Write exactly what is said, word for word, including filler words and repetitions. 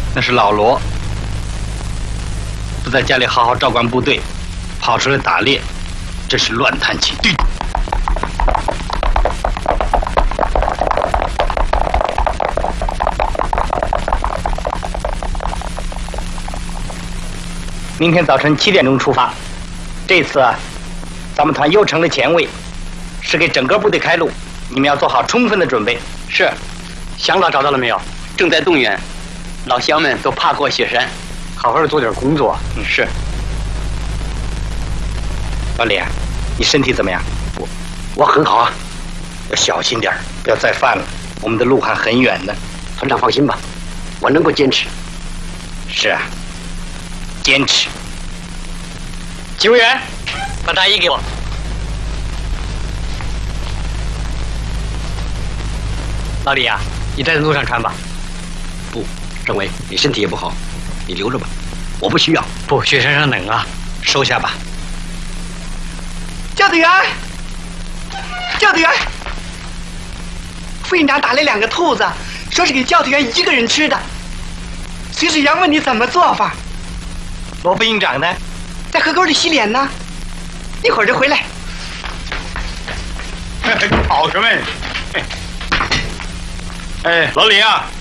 那是老罗，不在家里好好照管部队，跑出来打猎，真是乱弹琴。对。明天早晨七点钟出发。这次啊，咱们团又成了前卫，是给整个部队开路，你们要做好充分的准备。 是。向导找到了没有？正在动员，老乡们都爬过雪山， 好好的做点工作。 嗯，是。 老李，你身体怎么样？ 我我很好啊， 要小心点，不要再犯了。我们的路还很远呢。 团长放心吧，我能够坚持。 是啊，坚持。 警卫员，把大衣给我。老李啊，你带在路上穿吧。 不，政委，你身体也不好，你留着吧，我不需要。 不，雪山上冷啊， 收下吧。 教导员，教导员，副营长打了两个兔子，说是给教导员一个人吃的。随时员问你怎么做法。 罗副营长呢？ 在河沟里洗脸呢，一会儿就回来。 跑什么？哎，老李啊！